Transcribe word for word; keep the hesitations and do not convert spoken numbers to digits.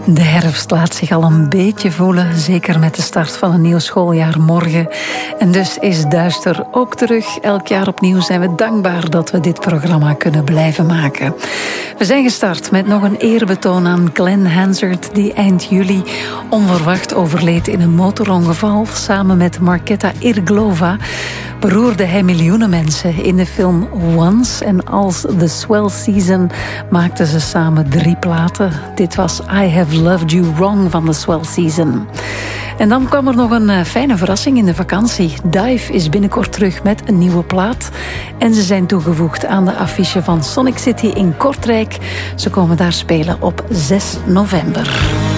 De herfst laat zich al een beetje voelen, zeker met de start van een nieuw schooljaar morgen. En dus is Duister ook terug. Elk jaar opnieuw zijn we dankbaar dat we dit programma kunnen blijven maken. We zijn gestart met nog een eerbetoon aan Glenn Hansard, die eind juli onverwacht overleed in een motorongeval. Samen met Marketa Irglova beroerde hij miljoenen mensen in de film Once. En als The Swell Season maakten ze samen drie platen. Dit was I Have Loved You Wrong van The Swell Season. En dan kwam er nog een fijne verrassing in de vakantie. Dive is binnenkort terug met een nieuwe plaat. En ze zijn toegevoegd aan de affiche van Sonic City in Kortrijk. Ze komen daar spelen op zes november.